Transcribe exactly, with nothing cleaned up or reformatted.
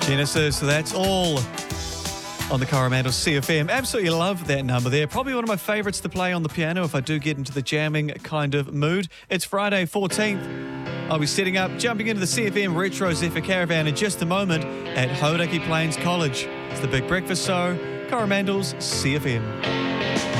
Genesis, so that's all on the Coromandel C F M. Absolutely love that number there. Probably one of my favourites to play on the piano if I do get into the jamming kind of mood. It's Friday fourteenth. I'll be setting up, jumping into the C F M Retro Zephyr Caravan in just a moment at Hauraki Plains College. It's the Big Breakfast Show, Coromandel's C F M.